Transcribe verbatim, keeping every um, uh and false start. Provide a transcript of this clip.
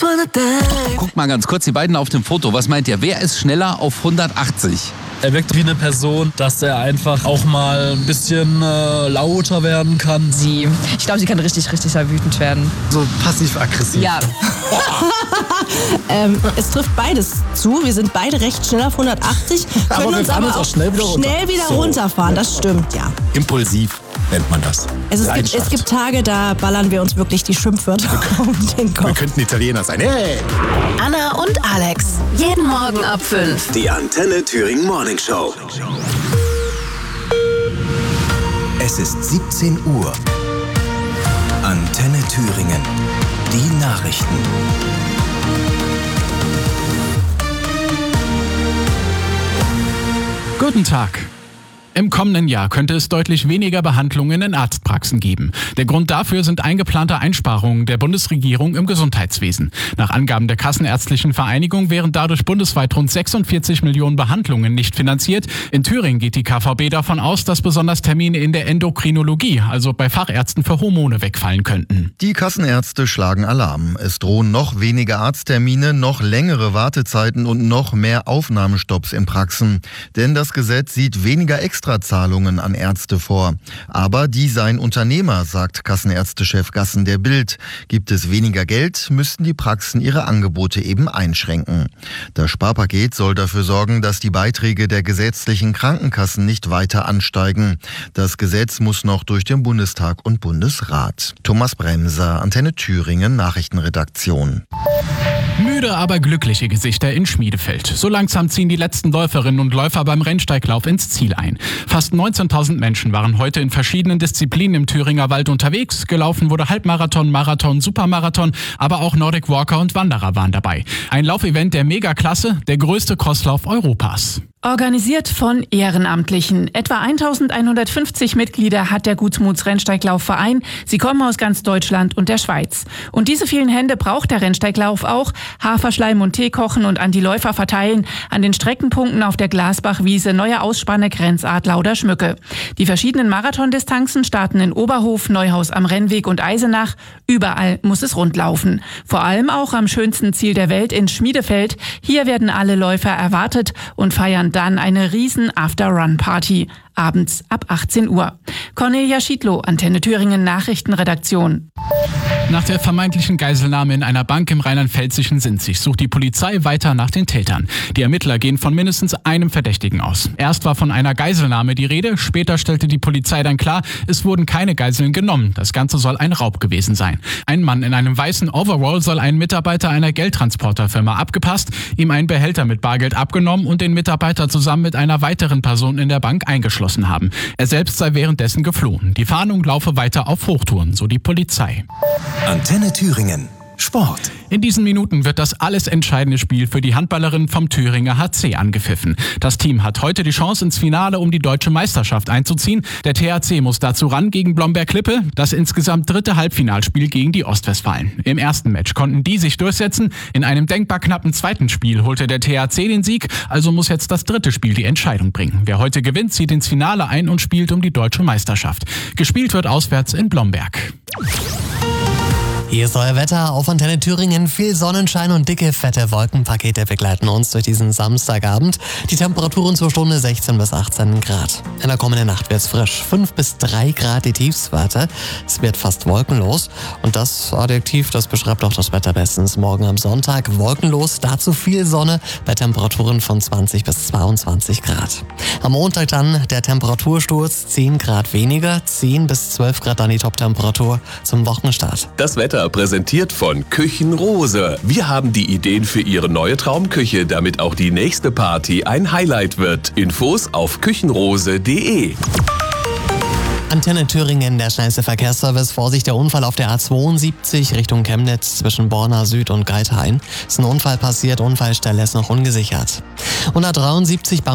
Guckt mal ganz kurz, die beiden auf dem Foto. Was meint ihr? Wer ist schneller auf hundertachtzig? Er wirkt wie eine Person, dass er einfach auch mal ein bisschen äh, lauter werden kann. Sie. Ich glaube, sie kann richtig, richtig sehr wütend werden. So passiv-aggressiv. Ja. ähm, es trifft beides zu. Wir sind beide recht schnell auf hundertachtzig. Aber Können wir uns fahren aber uns auch auch schnell wieder runter. Schnell wieder So. runterfahren, das stimmt, ja. Impulsiv nennt man das. Es, es, gibt, es gibt Tage, da ballern wir uns wirklich die Schimpfwörter um den Kopf. Wir könnten Italiener sein. Hey! Anna und Alex. Jeden Morgen ab fünf. Die Antenne Thüringen Morning Show. Es ist siebzehn Uhr. Antenne Thüringen. Die Nachrichten. Guten Tag. Im kommenden Jahr könnte es deutlich weniger Behandlungen in Arztpraxen geben. Der Grund dafür sind eingeplante Einsparungen der Bundesregierung im Gesundheitswesen. Nach Angaben der Kassenärztlichen Vereinigung wären dadurch bundesweit rund sechsundvierzig Millionen Behandlungen nicht finanziert. In Thüringen geht die K V B davon aus, dass besonders Termine in der Endokrinologie, also bei Fachärzten für Hormone, wegfallen könnten. Die Kassenärzte schlagen Alarm. Es drohen noch weniger Arzttermine, noch längere Wartezeiten und noch mehr Aufnahmestopps in Praxen. Denn das Gesetz sieht weniger extra Extrazahlungen an Ärzte vor. Aber die seien Unternehmer, sagt Kassenärztechef Gassen der Bild. Gibt es weniger Geld, müssten die Praxen ihre Angebote eben einschränken. Das Sparpaket soll dafür sorgen, dass die Beiträge der gesetzlichen Krankenkassen nicht weiter ansteigen. Das Gesetz muss noch durch den Bundestag und Bundesrat. Thomas Bremser, Antenne Thüringen, Nachrichtenredaktion. Müde, aber glückliche Gesichter in Schmiedefeld. So langsam ziehen die letzten Läuferinnen und Läufer beim Rennsteiglauf ins Ziel ein. Fast neunzehntausend Menschen waren heute in verschiedenen Disziplinen im Thüringer Wald unterwegs. Gelaufen wurde Halbmarathon, Marathon, Supermarathon, aber auch Nordic Walker und Wanderer waren dabei. Ein Laufevent der Megaklasse, der größte Crosslauf Europas. Organisiert von Ehrenamtlichen. Etwa eintausendeinhundertfünfzig Mitglieder hat der Gutsmuts-Rennsteiglaufverein. Sie kommen aus ganz Deutschland und der Schweiz. Und diese vielen Hände braucht der Rennsteiglauf auch. Haferschleim und Tee kochen und an die Läufer verteilen. An den Streckenpunkten auf der Glasbachwiese, Neue Ausspanne, Grenzadler oder Schmücke. Die verschiedenen Marathondistanzen starten in Oberhof, Neuhaus am Rennweg und Eisenach. Überall muss es rund laufen. Vor allem auch am schönsten Ziel der Welt in Schmiedefeld. Hier werden alle Läufer erwartet und feiern dann eine riesen After-Run-Party. Abends ab achtzehn Uhr. Cornelia Schiedlow, Antenne Thüringen Nachrichtenredaktion. Nach der vermeintlichen Geiselnahme in einer Bank im rheinland-pfälzischen Sinzig sucht die Polizei weiter nach den Tätern. Die Ermittler gehen von mindestens einem Verdächtigen aus. Erst war von einer Geiselnahme die Rede, später stellte die Polizei dann klar, es wurden keine Geiseln genommen. Das Ganze soll ein Raub gewesen sein. Ein Mann in einem weißen Overall soll einen Mitarbeiter einer Geldtransporterfirma abgepasst, ihm einen Behälter mit Bargeld abgenommen und den Mitarbeiter zusammen mit einer weiteren Person in der Bank eingeschlossen haben. Er selbst sei währenddessen geflohen. Die Fahndung laufe weiter auf Hochtouren, so die Polizei. Antenne Thüringen. Sport. In diesen Minuten wird das alles entscheidende Spiel für die Handballerinnen vom Thüringer H C angepfiffen. Das Team hat heute die Chance, ins Finale um die deutsche Meisterschaft einzuziehen. Der T H C muss dazu ran gegen Blomberg-Lippe, das insgesamt dritte Halbfinalspiel gegen die Ostwestfalen. Im ersten Match konnten die sich durchsetzen. In einem denkbar knappen zweiten Spiel holte der T H C den Sieg, also muss jetzt das dritte Spiel die Entscheidung bringen. Wer heute gewinnt, zieht ins Finale ein und spielt um die deutsche Meisterschaft. Gespielt wird auswärts in Blomberg. Hier ist euer Wetter auf Antenne Thüringen. Viel Sonnenschein und dicke, fette Wolkenpakete begleiten uns durch diesen Samstagabend. Die Temperaturen zur Stunde sechzehn bis achtzehn Grad. In der kommenden Nacht wird es frisch. fünf bis drei Grad die Tiefstwerte. Es wird fast wolkenlos. Und das Adjektiv, das beschreibt auch das Wetter bestens. Morgen am Sonntag wolkenlos, dazu viel Sonne bei Temperaturen von zwanzig bis zweiundzwanzig Grad. Am Montag dann der Temperatursturz, zehn Grad weniger, zehn bis zwölf Grad dann die Toptemperatur zum Wochenstart. Das Wetter präsentiert von Küchenrose. Wir haben die Ideen für Ihre neue Traumküche, damit auch die nächste Party ein Highlight wird. Infos auf küchenrose punkt de. Antenne Thüringen, der schnellste Verkehrsservice. Vorsicht, der Unfall auf der A zweiundsiebzig Richtung Chemnitz zwischen Borna Süd und Geithain. Ist ein Unfall passiert, Unfallstelle ist noch ungesichert. hundertdreiundsiebzig